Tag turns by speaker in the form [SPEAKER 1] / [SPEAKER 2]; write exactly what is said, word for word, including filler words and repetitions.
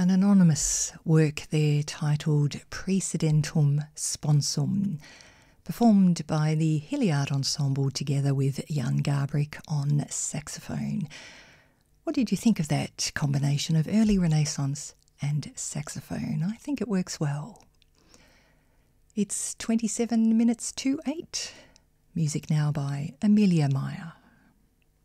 [SPEAKER 1] An anonymous work there titled Precedentum Sponsum, performed by the Hilliard Ensemble together with Jan Garbrick on saxophone. What did you think of that combination of early Renaissance and saxophone? I think it works well. It's twenty-seven minutes to eight. Music now by Amelia Meyer.